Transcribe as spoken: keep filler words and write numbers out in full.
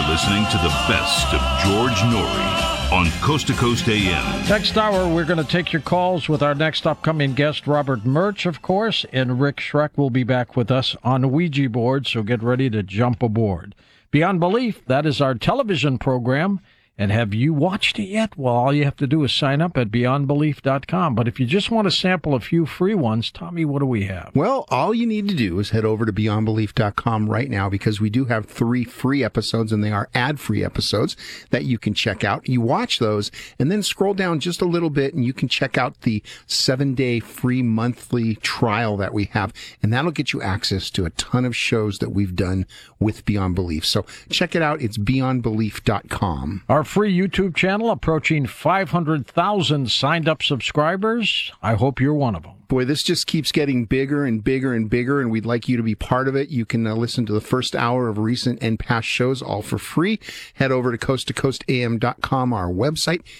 You're listening to the best of George Noory on Coast to Coast A M. Next hour, we're going to take your calls with our next upcoming guest, Robert Murch, of course, and Rick Schreck will be back with us on a Ouija board, so get ready to jump aboard. Beyond Belief, that is our television program. And have you watched it yet? Well, all you have to do is sign up at beyond belief dot com. But if you just want to sample a few free ones, Tommy, what do we have? Well, all you need to do is head over to beyond belief dot com right now, because we do have three free episodes, and they are ad-free episodes that you can check out. You watch those, and then scroll down just a little bit, and you can check out the seven-day free monthly trial that we have, and that'll get you access to a ton of shows that we've done with Beyond Belief. So check it out. It's beyond belief dot com. Our free YouTube channel approaching five hundred thousand signed-up subscribers. I hope you're one of them. Boy, this just keeps getting bigger and bigger and bigger, and we'd like you to be part of it. You can uh, listen to the first hour of recent and past shows all for free. Head over to coast to coast a m dot com, our website.